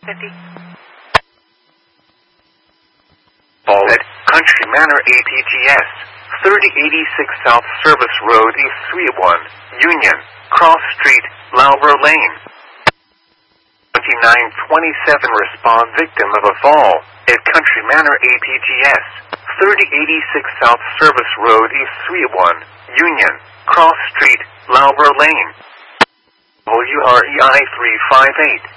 50. All at Country Manor APGS, 3086 South Service Road, East Suite 1, Union, Cross Street, Lowborough Lane. 2927 respond victim of a fall at Country Manor APGS, 3086 South Service Road, East Suite 1, Union, Cross Street, Lowborough Lane. WREI 358.